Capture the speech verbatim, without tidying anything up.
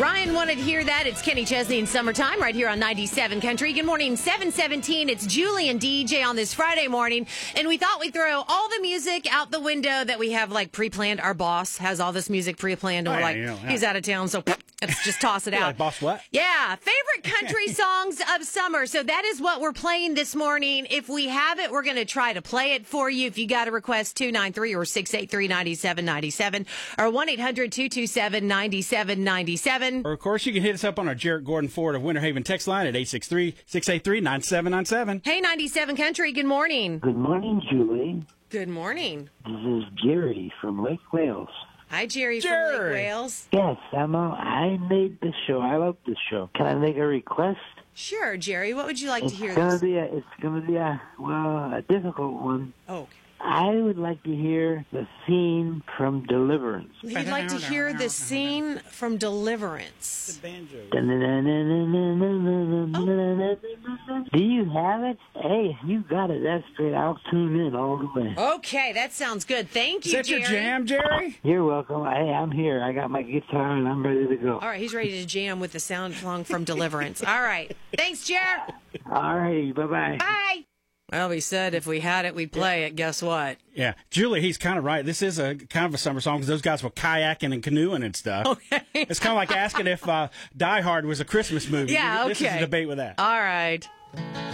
Ryan wanted to hear that. It's Kenny Chesney in Summertime right here on ninety-seven Country. Good morning, seven seventeen. It's Julie and D J on this Friday morning. And we thought we'd throw all the music out the window that we have like pre-planned. Our boss has all this music pre-planned. And oh, we're yeah, like, you know, yeah. he's out of town, so let's just toss it out. Like, boss what? Yeah. Favorite country songs of summer. So that is what we're playing this morning. If we have it, we're going to try to play it for you. If you got a request, two nine three or six eight three, nine seven nine seven or one eight hundred, two two seven, nine seven nine seven. Or, of course, you can hit us up on our Jarrett Gordon Ford of Winter Haven text line at eight six three, six eight three, nine seven nine seven. Hey, ninety-seven Country, good morning. Good morning, Julie. Good morning. This is Jerry from Lake Wales. Hi, Jerry, Jerry. from Lake Wales. Yes, I'm a, I made this show. I love this show. Can I make a request? Sure, Jerry. What would you like It's to hear? gonna This? be a, it's gonna be a well a difficult one. Oh, I would like to hear the scene from Deliverance. you'd like to hear the scene from Deliverance. Banjo. Do you have it? Hey, if you got it, that's great. I'll tune in all the way. Okay, that sounds good. Thank you, Is that Jerry. your jam, Jerry? You're welcome. Hey, I'm here. I got my guitar and I'm ready to go. All right, he's ready to jam with the sound song from Deliverance. All right. Thanks, Jerry. All right, bye-bye. Bye. Well, we said if we had it, we'd play it. Guess what? Yeah. Julie, he's kind of right. This is a kind of a summer song because those guys were kayaking and canoeing and stuff. Okay. It's kind of like asking if uh, Die Hard was a Christmas movie. Yeah, okay. This is a debate with that. All right.